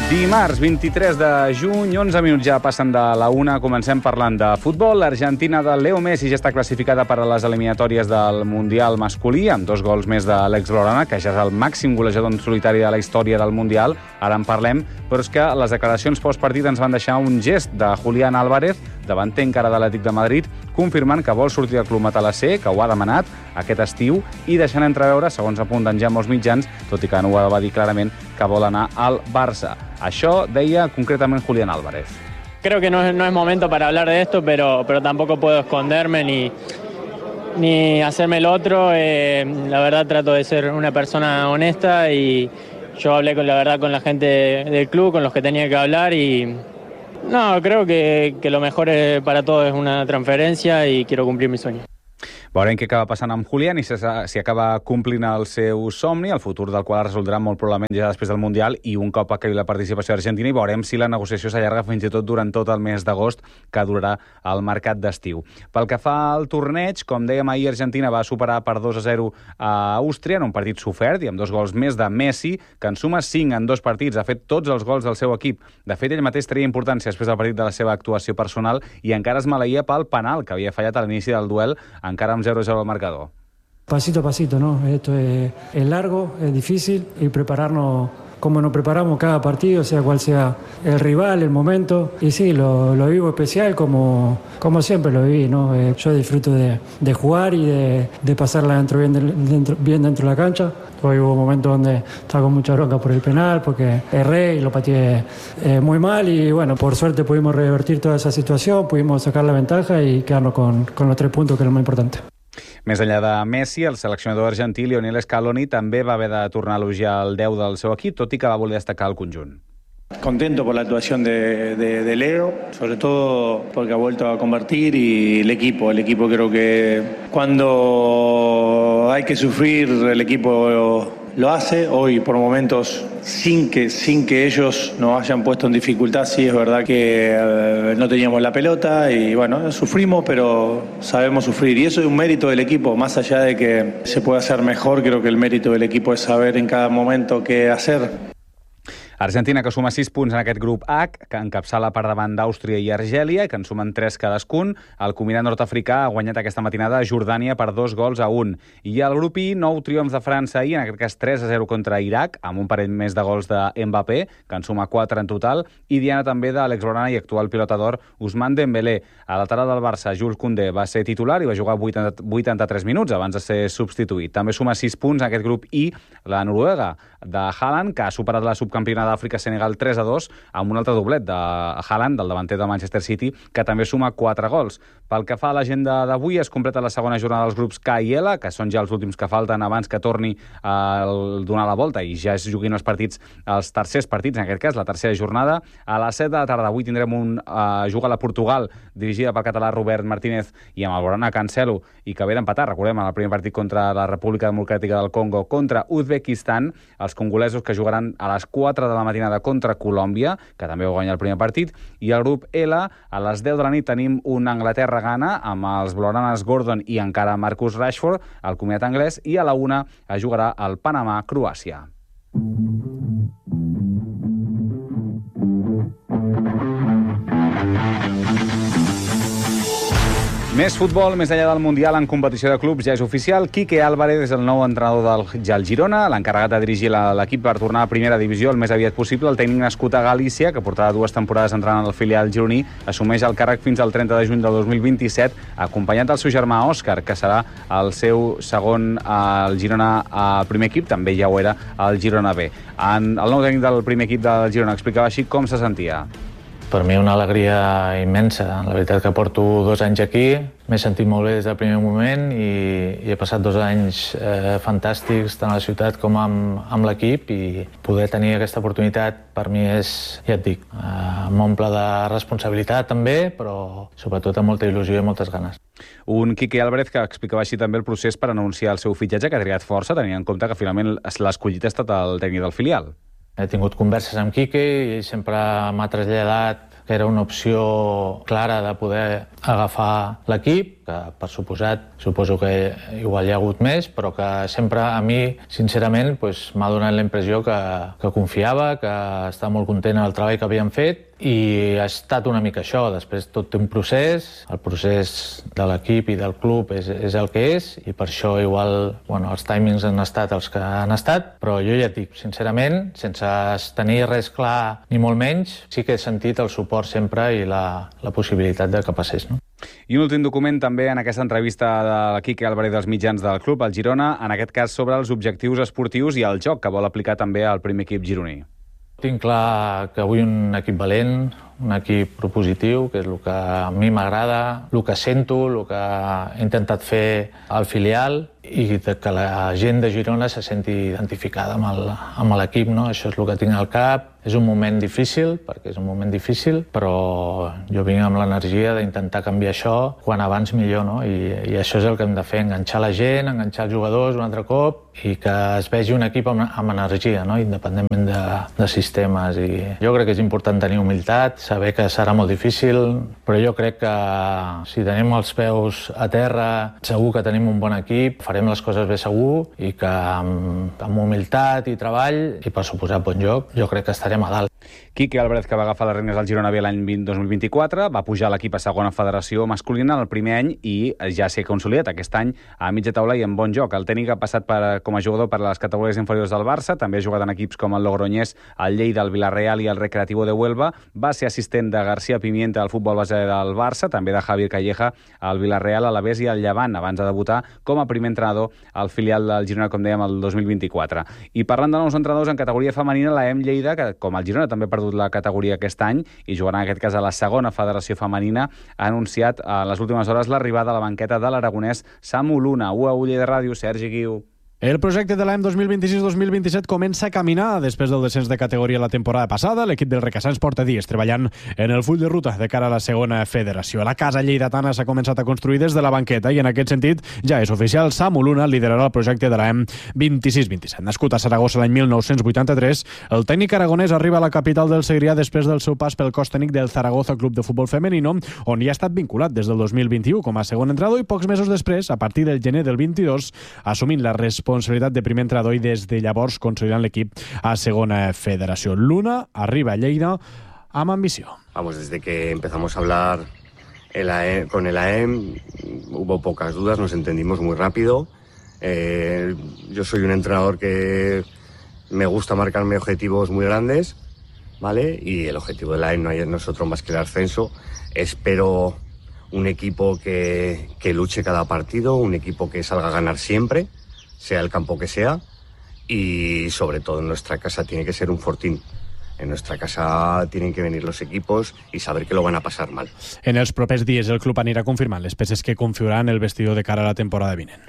Dimarts 23 de juny, 11 minuts ja passen de la 1, comencem parlant de futbol. L'Argentina de Leo Messi ja està classificada per a les eliminatòries del Mundial masculí, amb 2 gols més de Alex Blaugrana, que ja és el màxim golejador en solitari de la història del Mundial. Ara en parlem, però és que les declaracions postpartit ens van deixar un gest de Julián Álvarez, davanter encara de l'Atlètic de Madrid, confirmant que vol sortir del club matalasser, que ho ha demanat aquest estiu, i deixant entreveure, segons apunten ja molts mitjans, tot i que no ho va dir clarament, que vol anar al Barça. Això deia concretament Julián Álvarez. Creo que no es momento para hablar de esto, pero tampoco puedo esconderme ni hacerme el otro. La verdad trato de ser una persona honesta y yo hablé con la gente del club, con los que tenía que hablar y no, creo que lo mejor para todos es una transferencia y quiero cumplir mi sueño. Veurem què acaba passant amb Julián i si acaba complint el seu somni, el futur del qual es resoldrà molt probablement ja després del Mundial i un cop acabi la participació argentina, i veurem si la negociació s'allarga fins i tot durant tot el mes d'agost, que durarà el mercat d'estiu. Pel que fa al torneig, com dèiem ahir, Argentina va superar per 2-0 a Àustria en un partit sofert i amb 2 gols més de Messi, que en suma 5 en 2 partits, ha fet tots els gols del seu equip. De fet, ell mateix treia importància després del partit de la seva actuació personal i encara es maleïa pel penal que havia fallat a l'inici del duel, encara amb 0-0 al marcador. Pasito a pasito, ¿no? Esto es largo, es difícil y prepararnos como nos preparamos cada partido, sea cual sea el rival, el momento. Y sí, lo vivo especial como siempre lo viví, ¿no? Yo disfruto de jugar y de pasarla bien dentro de la cancha. Hoy hubo momentos donde estaba con mucha bronca por el penal, porque erré y lo pateé muy mal. Y bueno, por suerte pudimos revertir toda esa situación, pudimos sacar la ventaja y quedarnos con los 3 puntos, que es lo más importante. Més enllà de Messi, el seleccionador argentí Lionel Scaloni també va haver de tornar a elogiar el 10 del seu equip, tot i que va voler destacar el conjunt. Contento por la actuación de Leo, sobre todo porque ha vuelto a convertir, y el equipo creo que cuando hay que sufrir el equipo lo hace. Hoy por momentos sin que ellos nos hayan puesto en dificultad, sí es verdad que no teníamos la pelota y bueno, sufrimos, pero sabemos sufrir y eso es un mérito del equipo, más allá de que se pueda hacer mejor. Creo que el mérito del equipo es saber en cada momento qué hacer. Argentina, que suma 6 punts en aquest grup H, que encapçala per davant d'Àustria i Argèlia, que en sumen 3 cadascun. El combinat nord-africà ha guanyat aquesta matinada a Jordània per 2-1. I al grup I, 9 triomfs de França ahir, en aquest cas 3-0 contra Iraq, amb un parell més de gols de Mbappé, que en suma 4 en total, i diana també d'Alex Blaugrana i actual pilota d'or Ousmane Dembélé. A lateral del Barça, Jules Koundé va ser titular i va jugar 83 minuts abans de ser substituït. També suma 6 punts en aquest grup I, la Noruega de Haaland, que ha superat la subcampiona d'Àfrica-Senegal 3-2 amb un altre doblet de Haaland, del davanter de Manchester City, que també suma 4 gols. Pel que fa a l'agenda d'avui, es completa la segona jornada dels grups K i L, que són ja els últims que falten abans que torni a donar la volta i ja es juguin els tercers partits, en aquest cas, la tercera jornada. A les 7 de la tarda avui tindrem juga a Portugal, dirigida pel català Robert Martínez i amb el Borna Cancelo, i que ve d'empatar, recordem, el primer partit contra la República Democràtica del Congo contra Uzbekistan, els congolesos que jugaran a les 4 de la matinada contra Colòmbia, que també va guanyar el primer partit, i el grup L, a les 10 de la nit tenim un Anglaterra-Ghana amb els blaugranes Gordon i encara Marcus Rashford, el combinat anglès, i a la 1 es jugarà el Panamà-Croàcia. Més futbol, més enllà del Mundial en competició de clubs, ja és oficial. Quique Álvarez és el nou entrenador del Girona, l'encarregat de dirigir l'equip per tornar a primera divisió el més aviat possible. El tècnic nascut a Galícia, que portarà 2 temporades entrenant al filial gironí, assumeix el càrrec fins al 30 de juny del 2027, acompanyat del seu germà Òscar, que serà el seu segon al Girona al primer equip, també ja ho era al Girona B. El nou tècnic del primer equip del Girona explicava així com se sentia. Per mi una alegria immensa. La veritat que porto 2 anys aquí, m'he sentit molt bé des del primer moment i he passat 2 anys fantàstics tant a la ciutat com amb l'equip, i poder tenir aquesta oportunitat per mi és, ja et dic, m'omple de responsabilitat també, però sobretot amb molta il·lusió i moltes ganes. Un Quique Álvarez que explicava així també el procés per anunciar el seu fitxatge, que ha trigat força, tenint en compte que finalment l'escollit ha estat el tècnic del filial. He tingut converses amb Quique i ell sempre m'ha traslladat que era una opció clara de poder agafar l'equip. que per suposat, suposo que igual hi ha hagut més, però que sempre a mi, sincerament, m'ha donat la impressió que confiava, que estava molt content amb el treball que havien fet, i ha estat una mica això. Després tot té un procés, el procés de l'equip i del club és el que és, i per això igual els timings han estat els que han estat, però jo ja et dic, sincerament, sense tenir res clar ni molt menys, sí que he sentit el suport sempre i la possibilitat de que passés, no? I un últim document també en aquesta entrevista de Quique Álvarez dels mitjans del club, el Girona, en aquest cas sobre els objectius esportius i el joc que vol aplicar també al primer equip gironí. Tinc clar que vull un equip valent, un equip propositiu, que és el que a mi m'agrada, el que sento, el que he intentat fer al filial, i que la gent de Girona se senti identificada amb l'equip, no? Això és el que tinc al cap. És un moment difícil, perquè és un moment difícil, però jo vinc amb l'energia d'intentar canviar això quan abans millor, no? I això és el que hem de fer, enganxar la gent, enganxar els jugadors un altre cop, i que es vegi un equip amb energia, no? Independentment de sistemes. I jo crec que és important tenir humilitat, saber que serà molt difícil, però jo crec que si tenim els peus a terra, segur que tenim un bon equip, farem les coses bé segur, i que amb humilitat i treball, i per suposar bon joc, jo crec que estarem a dalt. Quique Álvarez, que va agafar les regnes al Girona B l'any 2024, va pujar l'equip a segona federació masculina en el primer any i ja s'ha consolidat aquest any a mitja taula i en bon joc. El tècnic ha passat com a jugador per les categories inferiors del Barça, també ha jugat en equips com el Logroñés, el Lleida, el Villarreal i el Recreativo de Huelva, va ser assistent de García Pimienta al futbol base del Barça, també de Javier Calleja al Villarreal, a l'Alavés i al Llevant, abans de debutar com a primer entrenador al filial del Girona, com dèiem, el 2024. I parlant de nous entrenadors en categoria femenina, la EM Lleida, que com el Girona també ha perdut la categoria aquest any i jugarà en aquest cas a la segona federació femenina, ha anunciat a les últimes hores l'arribada a la banqueta de l'aragonès Samu Luna. UAU Lleida Ràdio, Sergi Guiu. El projecte de l'any 2026-2027 comença a caminar després del descens de categoria la temporada passada. L'equip del Requesens porta dies treballant en el full de ruta de cara a la segona federació. La casa lleidatana s'ha començat a construir des de la banqueta i en aquest sentit ja és oficial. Samu Luna liderarà el projecte de l'AM 26-27. Nascut a Saragossa l'any 1983, el tècnic aragonès arriba a la capital del Segrià després del seu pas pel cos tècnic del Zaragoza Club de Futbol Femenino, on hi ha estat vinculat des del 2021 com a segon entrenador i pocs mesos després, a partir del gener del 22, assumint la responsabilitat de primer entrenador i des de llavors consolidant l'equip a segona federació. Luna arriba a Lleida amb ambició. Desde que empezamos a hablar con el AEM hubo pocas dudas, nos entendimos muy rápido. Yo soy un entrenador que me gusta marcarme objetivos muy grandes, ¿vale? Y el objetivo del AEM no es otro más que el ascenso. Espero un equipo que luche cada partido, un equipo que salga a ganar siempre, sea el campo que sea, y sobre todo en nuestra casa tiene que ser un fortín. En nuestra casa tienen que venir los equipos y saber que lo van a pasar mal. En els propers dies el club anirà confirmant les peces que configuran el vestidor de cara a la temporada vinent.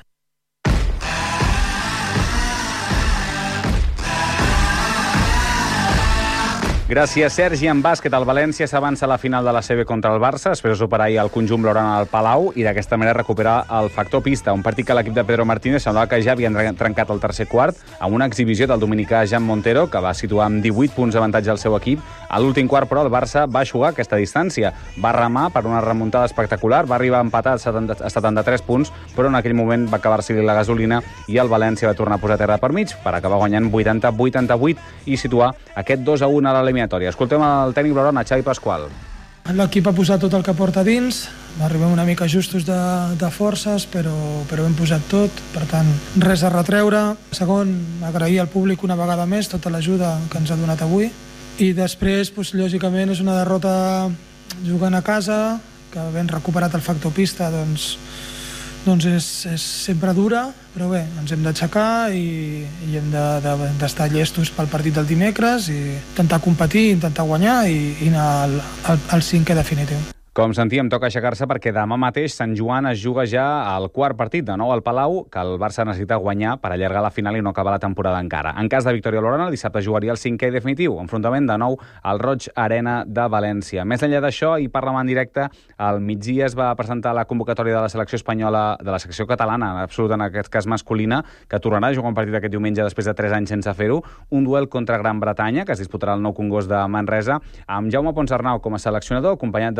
Gràcies, Sergi. En bàsquet, el València s'avança a la final de la CB contra el Barça, després de superar ahir el conjunt blaugrana al Palau i d'aquesta manera recuperar el factor pista, un partit que l'equip de Pedro Martínez semblava que ja havien trencat el tercer quart amb una exhibició del dominicà Jan Montero, que va situar amb 18 punts d'avantatge al seu equip. A l'últim quart, però, el Barça va eixugar aquesta distància. Va remar per una remuntada espectacular, va arribar a empatar a 73 punts, però en aquell moment va acabar-se la gasolina i el València va tornar a posar terra per mig per acabar guanyant 80-88 i situar aquest 2-1 a l'eliminatòria. Escoltem el tècnic blaugrana, Xavi Pasqual. L'equip ha posat tot el que porta dins, arribem una mica justos de forces, però hem posat tot, per tant, res a retreure. Segon, agrair al públic una vegada més tota l'ajuda que ens ha donat avui. I després, lògicament, és una derrota jugant a casa, que havent recuperat el factor pista, doncs és sempre dura, però bé, ens hem d'aixecar i hem d'estar llestos pel partit del dimecres i intentar competir, intentar guanyar i anar al cinquè definitiu. Com sentíem, toca aixecar-se perquè demà mateix Sant Joan es juga ja al quart partit de nou al Palau, que el Barça necessita guanyar per allargar la final i no acabar la temporada encara. En cas de victòria blaugrana, el dissabte jugaria el cinquè definitiu, enfrontament de nou al Roig Arena de València. Més enllà d'això, i parlant en directe, al migdia es va presentar la convocatòria de la selecció espanyola, de la secció catalana, en absolut en aquest cas masculina, que tornarà a jugar un partit aquest diumenge després de 3 anys sense fer-ho, un duel contra Gran Bretanya, que es disputarà al Nou Congost de Manresa, amb Jaume Ponsarnau com a seleccionador, acompanyat del tècnic del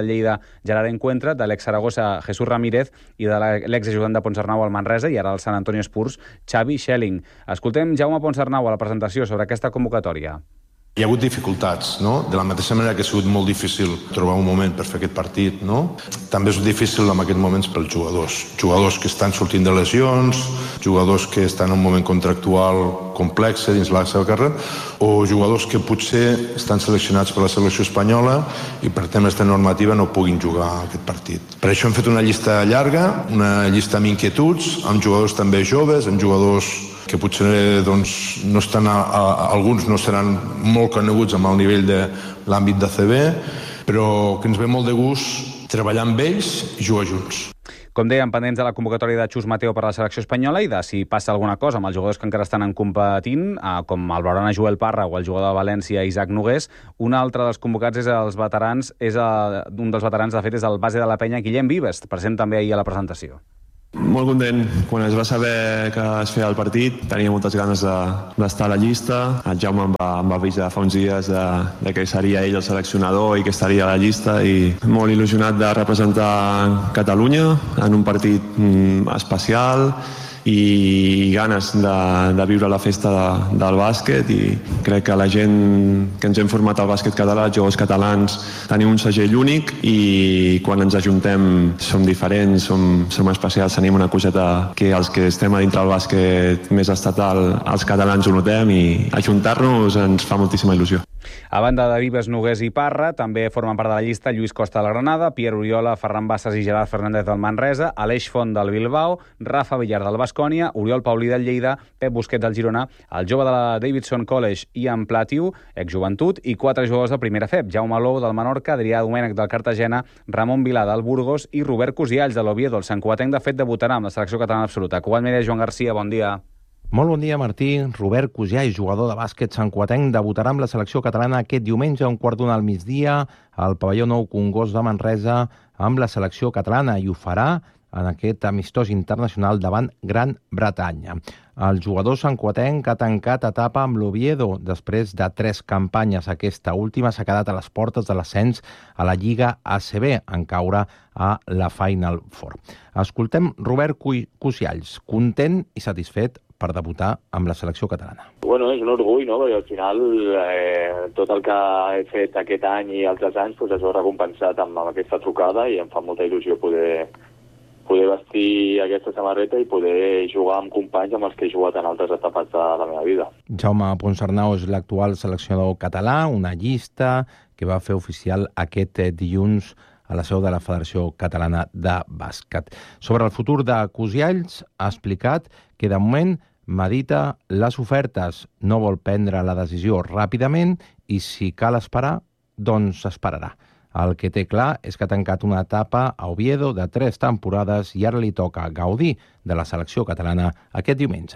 Lleida, Gerard Encuentra, de l'ex-Saragossa, Jesús Ramírez, i de l'ex-ajudant de Ponsarnau al Manresa, i ara al Sant Antonio Spurs, Xavi Schelling. Escoltem Jaume Ponsarnau a la presentació sobre aquesta convocatòria. Hi ha hagut dificultats, no? De la mateixa manera que ha sigut molt difícil trobar un moment per fer aquest partit, no? També és difícil en aquests moments pels jugadors. Jugadors que estan sortint de lesions, jugadors que estan en un moment contractual complex dins la seva carrera, o jugadors que potser estan seleccionats per la selecció espanyola i per temes de normativa no puguin jugar aquest partit. Per això hem fet una llista llarga, una llista amb inquietuds, amb jugadors també joves, amb jugadors que potser doncs, no estan alguns no seran molt coneguts amb el nivell de l'àmbit d'ACB, però que ens ve molt de gust treballar amb ells i jugar junts. Com dèiem, pendents de la convocatòria de Xus Mateo per a la selecció espanyola i de si passa alguna cosa amb els jugadors que encara estan competint, com el Blaugrana Joel Parra o el jugador de València Isaac Nogués. Un altre dels convocats és els veterans, un dels veterans, de fet, és el base de la penya, Guillem Vives, present també ahir a la presentació. Molt content. Quan es va saber que es feia el partit, tenia moltes ganes d'estar a la llista. El Jaume em va avisar fa uns dies de que seria ell el seleccionador i que estaria a la llista, i molt il·lusionat de representar Catalunya en un partit especial i ganes de viure la festa del bàsquet, i crec que la gent que ens hem format al bàsquet català, els jugadors catalans, tenim un segell únic i quan ens ajuntem som diferents, som especials, tenim una coseta que els que estem a dintre del bàsquet més estatal, els catalans ho notem, i ajuntar-nos ens fa moltíssima il·lusió. A banda de Vives, Nogués i Parra, també formen part de la llista Lluís Costa del Granada, Pierre Oriola, Ferran Bassas i Gerard Fernández del Manresa, Aleix Font del Bilbao, Rafa Villar del Baskonia, Oriol Paulí del Lleida, Pep Busquets del Girona, el jove de la Davidson College, Ian Platiu, exjoventut, i 4 jugadors de primera FEP, Jaume Lou del Menorca, Adrià Domènech del Cartagena, Ramon Vilà del Burgos i Robert Cosialls de l'Oviedo. El santcugatenc, de fet, debutarà amb la selecció catalana absoluta. Cugat Media, Joan Garcia, bon dia. Molt bon dia, Martí. Robert Cosialls, jugador de bàsquet santcugatenc, debutarà amb la selecció catalana aquest diumenge a 1:15 al migdia al pavelló Nou Congost de Manresa amb la selecció catalana, i ho farà en aquest amistós internacional davant Gran Bretanya. El jugador santcugatenc ha tancat etapa amb l'Oviedo després de 3 campanyes. Aquesta última s'ha quedat a les portes de l'ascens a la Lliga ACB, en caure a la Final Four. Escoltem Robert Cosialls, content i satisfet per debutar amb la selecció catalana. Bueno, és un orgull, no? Perquè al final tot el que he fet aquest any i altres anys doncs es veu recompensat amb aquesta trucada, i em fa molta il·lusió poder vestir aquesta samarreta i poder jugar amb companys amb els que he jugat en altres etapes de la meva vida. Jaume Ponsarnau és l'actual seleccionador català, una llista que va fer oficial aquest dilluns a la seu de la Federació Catalana de Bàsquet. Sobre el futur de Cosialls, ha explicat que de moment medita les ofertes, no vol prendre la decisió ràpidament i si cal esperar, doncs esperarà. El que té clar és que ha tancat una etapa a Oviedo de 3 temporades i ara li toca gaudir de la selecció catalana aquest diumenge.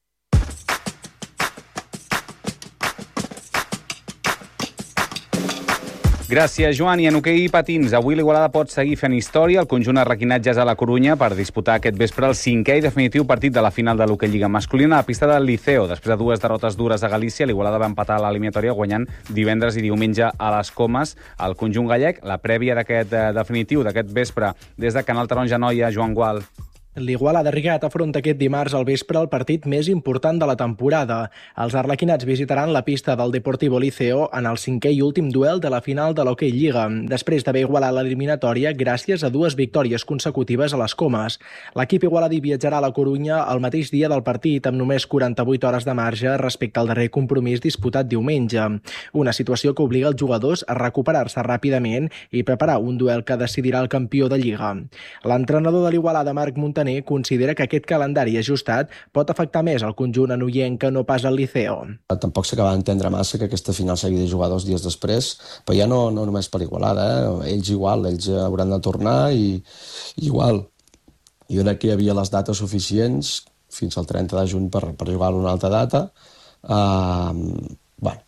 Gràcies, Joan. I en hoquei i patins, avui l'Igualada pot seguir fent història. El conjunt arlequinat ja és a la Corunya per disputar aquest vespre el 5è i definitiu partit de la final de l'hoquei Lliga masculina a la pista del Liceo. Després de 2 derrotes dures a Galícia, l'Igualada va empatar a l'eliminatòria guanyant divendres i diumenge a les Comes. El conjunt gallec, la prèvia d'aquest definitiu, d'aquest vespre, des de Canal Taronja Noia, Joan Gual. L'Igualada Rigat afronta aquest dimarts al vespre el partit més important de la temporada. Els arlequinats visitaran la pista del Deportivo Liceo en el 5è i últim duel de la final de l'Hockey Lliga, després d'haver igualat l'eliminatòria gràcies a 2 victòries consecutives a les Comes. L'equip igualadí viatjarà a la Corunya el mateix dia del partit, amb només 48 hores de marge respecte al darrer compromís disputat diumenge. Una situació que obliga els jugadors a recuperar-se ràpidament i preparar un duel que decidirà el campió de Lliga. L'entrenador de l'Igualada, Marc Montaner, considera que aquest calendari ajustat pot afectar més al conjunt anoienc que no pas al Liceo. Tampoc s'acaba d'entendre massa que aquesta final s'hagi de jugar 2 dies després, però ja no només per Igualada, ells igual, ells hauran de tornar i igual. Jo crec que hi havia les dates suficients fins al 30 de juny per jugar a una altra data.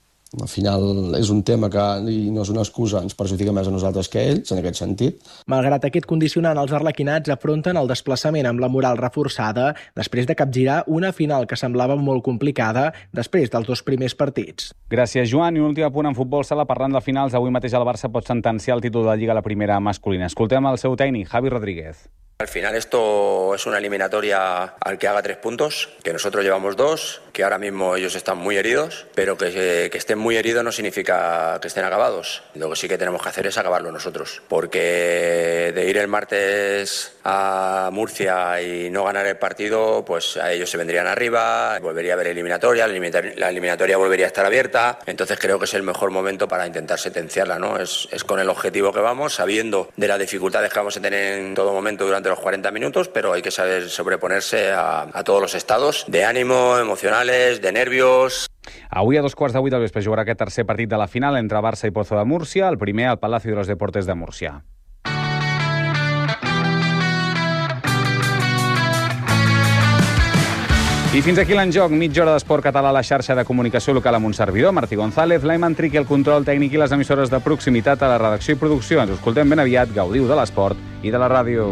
Al final és un tema que, i no és una excusa, ens perjudica més a nosaltres que a ells, en aquest sentit. Malgrat aquest condicionant, els arlequinats afronten el desplaçament amb la moral reforçada després de capgirar una final que semblava molt complicada després dels 2 primers partits. Gràcies, Joan. I un últim apunt en futbol sala. Parlant de finals, avui mateix el Barça pot sentenciar el títol de la Lliga a la primera masculina. Escoltem el seu tècnic, Javi Rodríguez. Al final esto es una eliminatoria al que haga 3 puntos, que nosotros llevamos 2, que ahora mismo ellos están muy heridos, pero que estén muy heridos no significa que estén acabados. Lo que sí que tenemos que hacer es acabarlo nosotros, porque de ir el martes a Murcia y no ganar el partido, pues a ellos se vendrían arriba, volvería a haber eliminatoria, la eliminatoria volvería a estar abierta, entonces creo que es el mejor momento para intentar sentenciarla, ¿no? Es con el objetivo que vamos, sabiendo de las dificultades que vamos a tener en todo momento durante los 40 minutos, pero hay que saber sobreponerse a todos los estados de ánimo, emocionales, de nervios. Avui a 2:15 del vespre jugarà aquest tercer partit de la final entre Barça i Pozo de Múrcia, el primer al Palacio de los Deportes de Múrcia. I fins aquí l'enjoc, mitja hora d'esport català a la xarxa de comunicació local amb un servidor, Martí González, l'Aiman Triqui, el control tècnic i les emissores de proximitat a la redacció i producció. Ens escoltem ben aviat, gaudiu de l'esport i de la ràdio.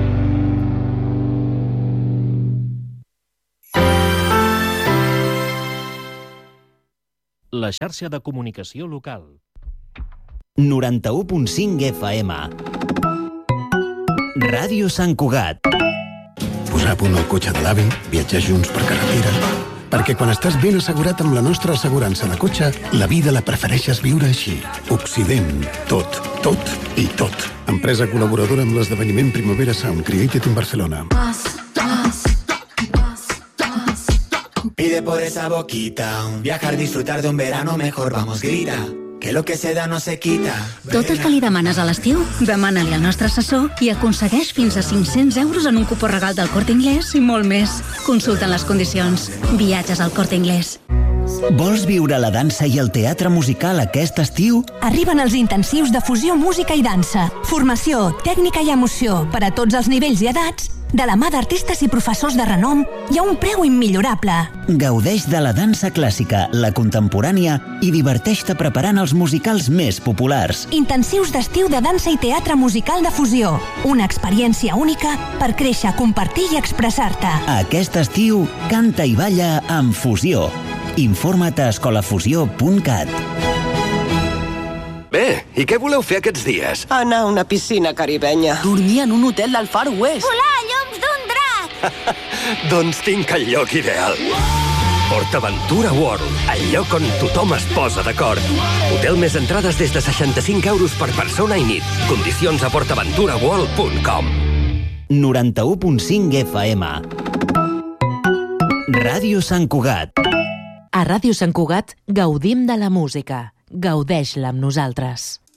La xarxa de comunicació local. 91.5 FM. Ràdio Sant Cugat. Posar a punt el cotxe de l'avi, viatjar junts per carretera... Perquè quan estàs ben assegurat amb la nostra assegurança de cotxe, la vida la prefereixes viure així. Occident. Tot, tot i tot. Empresa col·laboradora amb l'esdeveniment Primavera Sound Created in Barcelona. Pide por esa boquita, viajar, disfrutar de un verano mejor, vamos, grita, que lo que se da no se quita. Tot el que li demanes a l'estiu, demana-li al nostre assessor i aconsegueix fins a 500 euros en un cupó regal del Corte Inglés i molt més. Consulta les condicions. Viatges al Corte Inglés. Vols viure la dansa i el teatre musical aquest estiu? Arriben els intensius de fusió música i dansa. Formació, tècnica i emoció per a tots els nivells i edats, de la mà d'artistes i professors de renom i a un preu immillorable. Gaudeix de la dansa clàssica, la contemporània i diverteix-te preparant els musicals més populars. Intensius d'estiu de dansa i teatre musical de fusió. Una experiència única per créixer, compartir i expressar-te. Aquest estiu, canta i balla amb Fusió. Informa't a escolafusió.cat. Bé, i què voleu fer aquests dies? Anar a una piscina caribenya. Dormir en un hotel del Far West. Volar a llums d'un drac. Doncs tinc el lloc ideal. PortAventura World, el lloc on tothom es posa d'acord. Hotel més entrades des de 65 euros per persona i nit. Condicions a portaventuraworld.com. 91.5 FM. Ràdio Sant Cugat. A Ràdio Sant Cugat gaudim de la música. Gaudeix-la amb nosaltres.